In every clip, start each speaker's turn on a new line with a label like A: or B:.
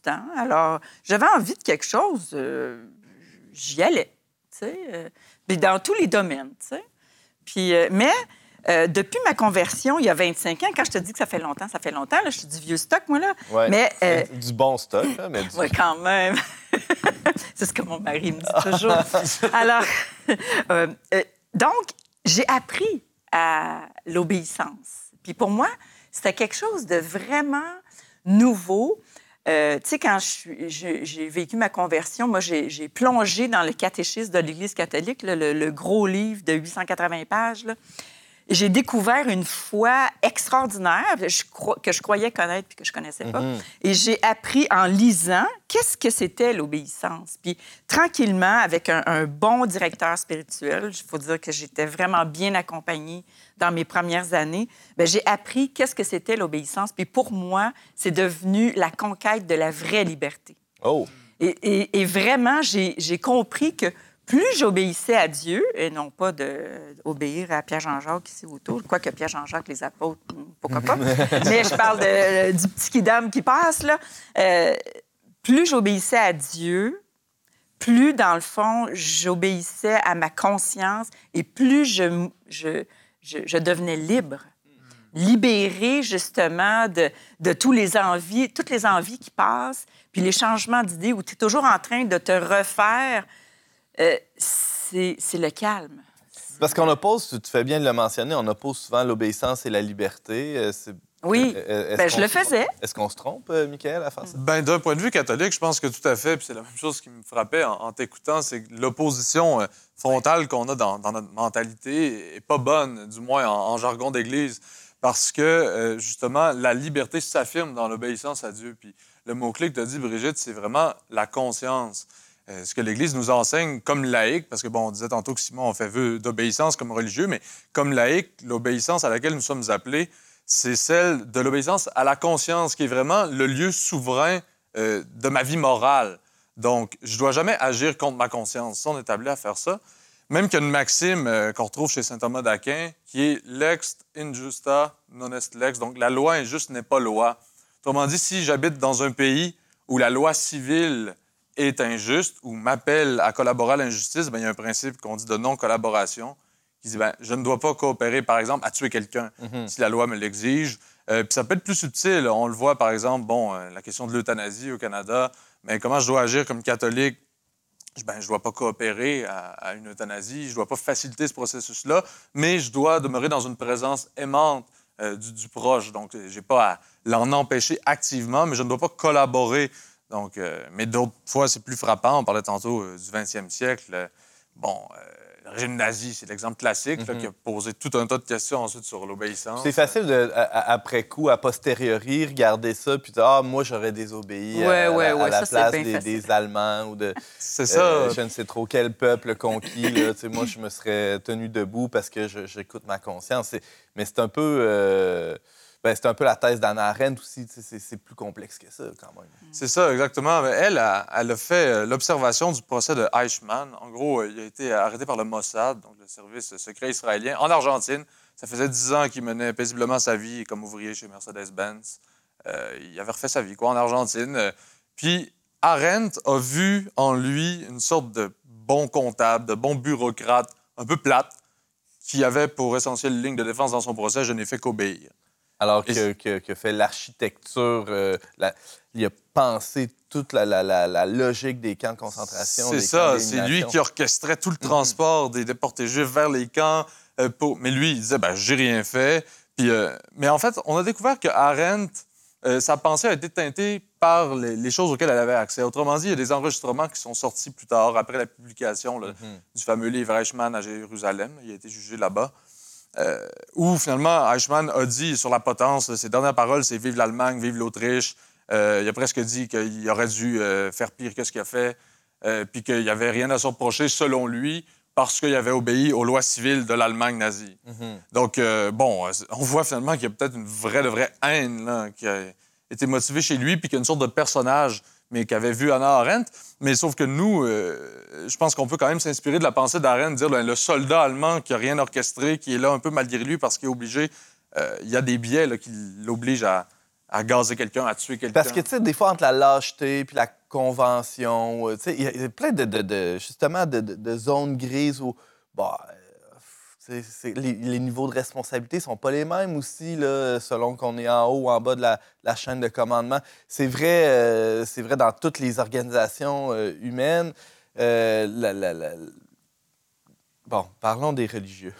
A: temps. Alors, j'avais envie de quelque chose, j'y allais, tu sais. Puis dans tous les domaines, tu sais. Puis, depuis ma conversion, il y a 25 ans, quand je te dis que ça fait longtemps, là, je suis du vieux stock, moi, là.
B: Ouais.
A: Mais,
B: Du bon stock, là, mais
A: oui, quand même. C'est ce que mon mari me dit toujours. Alors, donc, j'ai appris à l'obéissance. Puis pour moi, c'était quelque chose de vraiment nouveau. Tu sais, quand j'ai vécu ma conversion, moi, j'ai plongé dans le catéchisme de l'Église catholique, là, le gros livre de 880 pages, là. J'ai découvert une foi extraordinaire que je croyais connaître puis que je connaissais pas. Et j'ai appris en lisant qu'est-ce que c'était l'obéissance. Puis tranquillement, avec un bon directeur spirituel, il faut dire que j'étais vraiment bien accompagnée dans mes premières années, bien, j'ai appris qu'est-ce que c'était l'obéissance. Puis pour moi, c'est devenu la conquête de la vraie liberté.
B: Oh!
A: Et vraiment, j'ai compris que plus j'obéissais à Dieu, et non pas d'obéir à Pierre-Jean-Jacques ici autour, quoique Pierre-Jean-Jacques, les apôtres, pourquoi pas, mais je parle du petit kidam qui passe, là. Plus j'obéissais à Dieu, plus, dans le fond, j'obéissais à ma conscience et plus je devenais libre. Libérée, justement, de toutes les envies qui passent, puis les changements d'idées où tu es toujours en train de te refaire. C'est le calme.
B: Parce qu'on oppose, tu fais bien de le mentionner, on oppose souvent l'obéissance et la liberté.
A: Oui, je le faisais.
B: Est-ce qu'on se trompe, Michael, à faire ça?
C: Bien, d'un point de vue catholique, je pense que tout à fait, puis c'est la même chose qui me frappait en t'écoutant, c'est que l'opposition frontale qu'on a dans notre mentalité est pas bonne, du moins en jargon d'Église, parce que, justement, la liberté s'affirme dans l'obéissance à Dieu. Puis le mot-clé que tu as dit, Brigitte, c'est vraiment la conscience. Ce que l'Église nous enseigne comme laïque, parce que, bon, on disait tantôt que Simon, on fait vœu d'obéissance comme religieux, mais comme laïque, l'obéissance à laquelle nous sommes appelés, c'est celle de l'obéissance à la conscience, qui est vraiment le lieu souverain de ma vie morale. Donc, je ne dois jamais agir contre ma conscience. Ça, on est appelé à faire ça. Même qu'il y a une maxime qu'on retrouve chez saint Thomas d'Aquin, qui est « lex injusta non est lex », donc la loi injuste n'est pas loi. Autrement dit, si j'habite dans un pays où la loi civile est injuste ou m'appelle à collaborer à l'injustice, bien, il y a un principe qu'on dit de non-collaboration qui dit bien, je ne dois pas coopérer, par exemple, à tuer quelqu'un si la loi me l'exige. Puis ça peut être plus subtil. On le voit, par exemple, la question de l'euthanasie au Canada. Mais comment je dois agir comme catholique? Bien, je ne dois pas coopérer à une euthanasie, je ne dois pas faciliter ce processus-là, mais je dois demeurer dans une présence aimante du proche. Donc, je n'ai pas à l'en empêcher activement, mais je ne dois pas collaborer. Donc, mais d'autres fois, c'est plus frappant. On parlait tantôt du 20e siècle. Le régime nazi, c'est l'exemple classique là, qui a posé tout un tas de questions ensuite sur l'obéissance.
B: C'est facile, après coup, à posteriori, regarder ça, puis dire « Ah, moi, j'aurais désobéi à la place des Allemands ou de
C: c'est ça.
B: Je ne sais trop quel peuple conquis. Là, moi, je me serais tenu debout parce que j'écoute ma conscience. » Mais c'est un peu... c'est un peu la thèse d'Hannah Arendt aussi. C'est plus complexe que ça, quand même.
C: C'est ça, exactement. Elle a fait l'observation du procès de Eichmann. En gros, il a été arrêté par le Mossad, donc le service secret israélien, en Argentine. Ça faisait 10 ans qu'il menait paisiblement sa vie comme ouvrier chez Mercedes-Benz. Il avait refait sa vie, en Argentine. Puis Arendt a vu en lui une sorte de bon comptable, de bon bureaucrate, un peu plate, qui avait pour essentielle ligne de défense dans son procès « Je n'ai fait qu'obéir ».
B: Alors que fait l'architecture, il a pensé toute la logique des camps de concentration.
C: C'est ça, c'est lui qui orchestrait tout le transport des déportés juifs vers les camps. Mais lui, il disait, j'ai rien fait. Puis, mais en fait, on a découvert que Arendt, sa pensée a été teintée par les choses auxquelles elle avait accès. Autrement dit, il y a des enregistrements qui sont sortis plus tard, après la publication du fameux livre Eichmann à Jérusalem. Il a été jugé là-bas. Où, finalement, Eichmann a dit sur la potence, ses dernières paroles, c'est « Vive l'Allemagne, vive l'Autriche ». Il a presque dit qu'il aurait dû faire pire que ce qu'il a fait, puis qu'il n'y avait rien à se reprocher, selon lui, parce qu'il avait obéi aux lois civiles de l'Allemagne nazie. Donc, on voit finalement qu'il y a peut-être une vraie haine là, qui a été motivée chez lui, puis qu'il y a une sorte de personnage, mais qu'avait vu Hannah Arendt. Mais sauf que nous, je pense qu'on peut quand même s'inspirer de la pensée d'Arendt, dire le soldat allemand qui n'a rien orchestré, qui est là un peu malgré lui parce qu'il est obligé, il y a des biais là, qui l'obligent à gazer quelqu'un, à tuer quelqu'un.
B: Parce que, tu sais, des fois, entre la lâcheté puis la convention, tu sais, il y a plein justement, de zones grises où, bah, les niveaux de responsabilité sont pas les mêmes aussi, là, selon qu'on est en haut ou en bas de la chaîne de commandement. C'est vrai dans toutes les organisations humaines. Bon, parlons des religieux.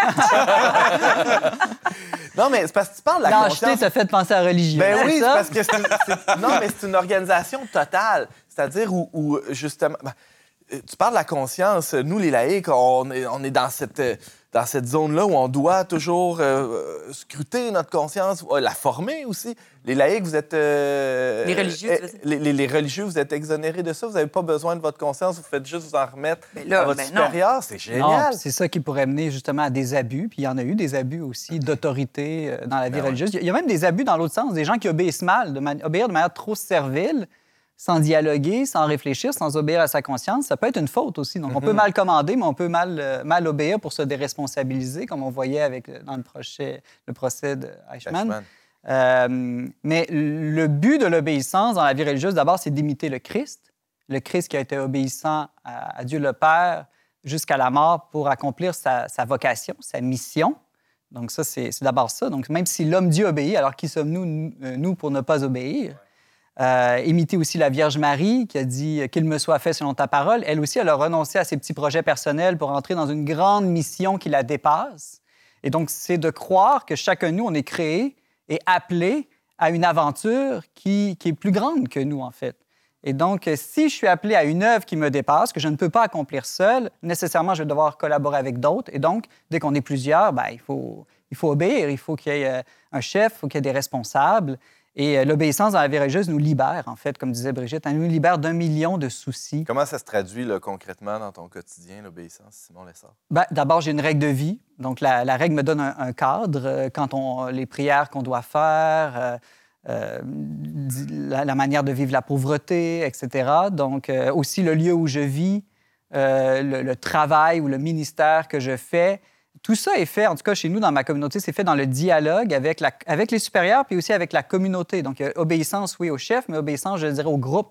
B: Non, mais c'est parce que tu parles de la conscience...
D: Lâcheté t'a fait penser à la religion.
B: Ben oui, c'est
D: ça?
B: parce que non, mais c'est une organisation totale. C'est-à-dire où justement... tu parles de la conscience. Nous, les laïcs, on est dans cette zone-là où on doit toujours scruter notre conscience, la former aussi. Les laïcs, vous êtes...
A: Les religieux, tu veux dire?
B: les religieux, vous êtes exonérés de ça. Vous n'avez pas besoin de votre conscience. Vous faites juste vous en remettre
A: là,
B: à votre supérieur. C'est
D: Non,
B: génial.
D: c'est ça qui pourrait mener justement à des abus. Puis il y en a eu des abus aussi d'autorité dans la vie religieuse. Il y a même des abus dans l'autre sens, des gens qui obéissent mal, obéir de manière trop servile, sans dialoguer, sans réfléchir, sans obéir à sa conscience. Ça peut être une faute aussi. Donc on peut mal commander, mais on peut mal obéir pour se déresponsabiliser, comme on voyait dans le procès de Eichmann. Mais le but de l'obéissance dans la vie religieuse, d'abord, c'est d'imiter le Christ qui a été obéissant à Dieu le Père jusqu'à la mort pour accomplir sa vocation, sa mission. Donc ça, c'est d'abord ça. Donc même si l'homme-Dieu obéit, alors qui sommes-nous, nous, pour ne pas obéir? Imiter aussi la Vierge Marie qui a dit « Qu'il me soit fait selon ta parole ». Elle aussi, elle a renoncé à ses petits projets personnels pour entrer dans une grande mission qui la dépasse. Et donc, c'est de croire que chacun de nous, on est créé et appelé à une aventure qui est plus grande que nous, en fait. Et donc, si je suis appelé à une œuvre qui me dépasse, que je ne peux pas accomplir seul, nécessairement, je vais devoir collaborer avec d'autres. Et donc, dès qu'on est plusieurs, il faut obéir. Il faut qu'il y ait un chef, il faut qu'il y ait des responsables. Et l'obéissance dans la vie religieuse nous libère, en fait, comme disait Brigitte. Elle nous libère d'1 million de soucis.
B: Comment ça se traduit là, concrètement dans ton quotidien, l'obéissance, Simon Lessard?
D: D'abord, j'ai une règle de vie. Donc, la règle me donne un cadre. Les prières qu'on doit faire, la manière de vivre la pauvreté, etc. Donc, aussi le lieu où je vis, le travail ou le ministère que je fais. Tout ça est fait, en tout cas chez nous, dans ma communauté, c'est fait dans le dialogue avec les supérieurs puis aussi avec la communauté. Donc, obéissance, oui, au chef, mais obéissance, je dirais, au groupe.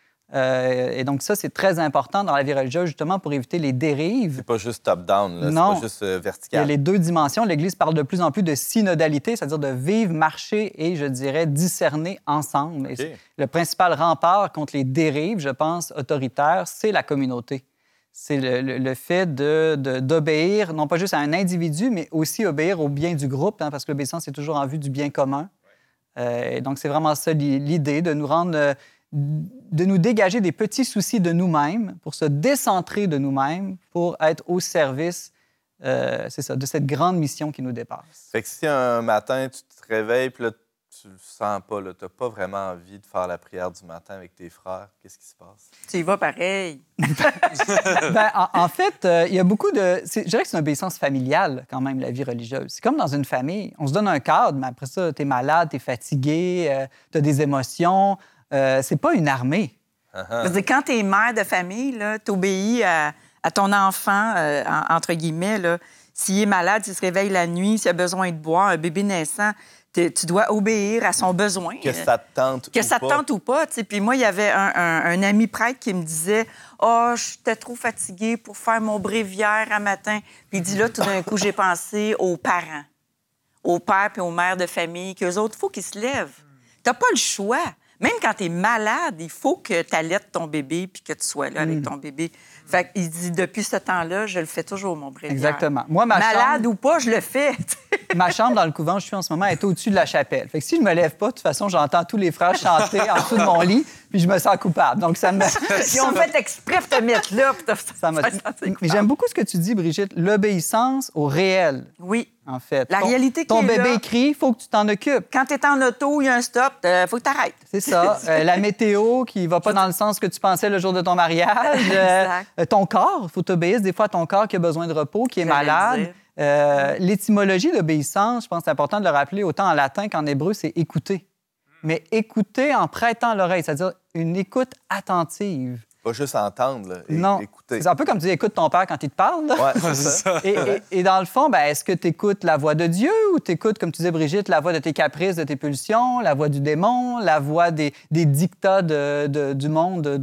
D: Et donc, ça, c'est très important dans la vie religieuse, justement, pour éviter les dérives.
B: C'est pas juste top-down, là.
D: Non.
B: C'est pas juste vertical.
D: Il y a les deux dimensions. L'Église parle de plus en plus de synodalité, c'est-à-dire de vivre, marcher et, je dirais, discerner ensemble.
B: Okay.
D: Et le principal rempart contre les dérives, je pense, autoritaires, c'est la communauté. C'est le fait d'obéir, non pas juste à un individu, mais aussi obéir au bien du groupe, hein, parce que l'obéissance est toujours en vue du bien commun. Et donc, c'est vraiment ça l'idée, de nous dégager des petits soucis de nous-mêmes pour se décentrer de nous-mêmes, pour être au service, c'est ça, de cette grande mission qui nous dépasse.
B: Fait que si un matin, tu te réveilles, puis là, tu le sens pas, tu n'as pas vraiment envie de faire la prière du matin avec tes frères, qu'est-ce qui se passe?
A: Tu y vas pareil.
D: En fait, il y a beaucoup de... Je dirais que c'est une obéissance familiale, quand même, la vie religieuse. C'est comme dans une famille. On se donne un cadre, mais après ça, t'es malade, t'es fatigué, t'as des émotions. C'est pas une armée.
A: Parce que quand t'es mère de famille, t'obéis à ton enfant, entre guillemets. S'il est malade, s'il se réveille la nuit, s'il a besoin de boire, un bébé naissant... Tu dois obéir à son besoin.
B: Que ça te tente
A: que ça te tente ou pas. Puis moi, il y avait un ami prêtre qui me disait « Ah, j'étais trop fatiguée pour faire mon bréviaire à matin. » Puis il dit là, tout d'un coup, j'ai pensé aux parents, aux pères et aux mères de famille, qu'eux autres, il faut qu'ils se lèvent. T'as pas le choix. Même quand tu es malade, il faut que tu allaites ton bébé puis que tu sois là avec ton bébé. Fait qu'il dit, depuis ce temps-là, je le fais toujours, mon bréviaire.
D: Exactement. Moi,
A: malade ou pas, je le fais.
D: Ma chambre dans le couvent où je suis en ce moment est au-dessus de la chapelle. Fait que si je me lève pas, de toute façon, j'entends tous les frères chanter en dessous de mon lit, puis je me sens coupable. Donc, ça me...
A: Ils ont fait exprès pour te mettre là.
D: Mais j'aime beaucoup ce que tu dis, Brigitte. L'obéissance au réel.
A: Oui.
D: En fait.
A: La réalité qui
D: ton
A: est
D: bébé
A: là.
D: crie, il faut que tu t'en occupes.
A: Quand tu es en auto, il y a un stop, il faut que tu arrêtes.
D: C'est ça. La météo qui va pas dans le sens que tu pensais le jour de ton mariage. Ton corps, il faut t'obéir des fois à ton corps qui a besoin de repos, qui est malade. L'étymologie d'obéissance, je pense que c'est important de le rappeler, autant en latin qu'en hébreu, c'est écouter. Mais écouter en prêtant l'oreille, c'est-à-dire une écoute attentive.
B: Pas juste entendre, là,
D: Non.
B: écouter.
D: C'est un peu comme tu dis, écoute ton père quand il te parle. Là.
B: Ouais, c'est ça.
D: Et dans le fond, est-ce que tu écoutes la voix de Dieu ou tu écoutes, comme tu disais, Brigitte, la voix de tes caprices, de tes pulsions, la voix du démon, la voix des dictats du monde